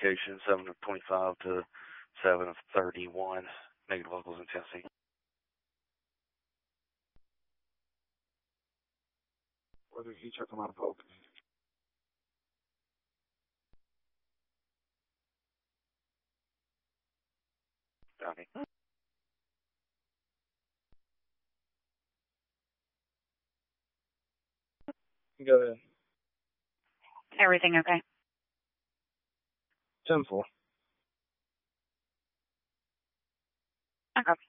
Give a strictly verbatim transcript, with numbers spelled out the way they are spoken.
location, seven of twenty-five to seven of thirty-one. Negative locals in Tennessee. Whether he check them out of poke. Johnny. Go ahead. Everything okay? ten four. Okay.